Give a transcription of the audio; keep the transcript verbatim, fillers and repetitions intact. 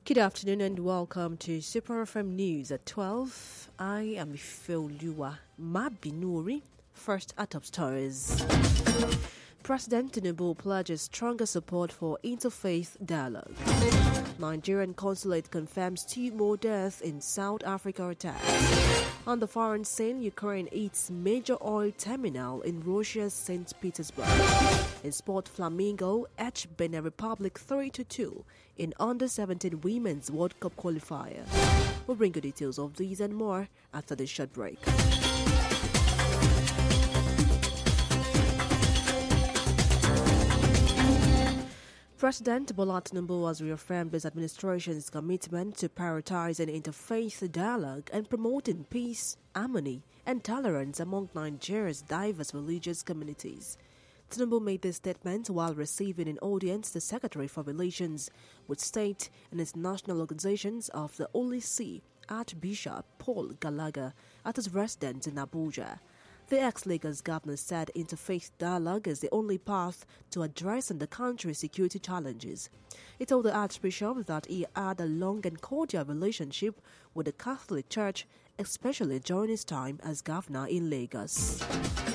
Good afternoon and welcome to Super F M News at twelve. I am Ifeoluwa Mabinuri. First at top stories. President Tinubu pledges stronger support for interfaith dialogue. Nigerian consulate confirms two more deaths in South Africa attack. On the foreign scene, Ukraine eats major oil terminal in Russia's Saint Petersburg. In sport, Flamingo edge Benin Republic three to two in under seventeen Women's World Cup qualifier. We'll bring you details of these and more after this short break. President Bola Tinubu has reaffirmed his administration's commitment to prioritizing interfaith dialogue and promoting peace, harmony, and tolerance among Nigeria's diverse religious communities. Tinubu made this statement while receiving in audience the Secretary for Relations with State and International Organizations of the Holy See, Archbishop Paul Gallagher, at his residence in Abuja. The ex-Lagos governor said interfaith dialogue is the only path to addressing the country's security challenges. He told the Archbishop that he had a long and cordial relationship with the Catholic Church, especially during his time as governor in Lagos.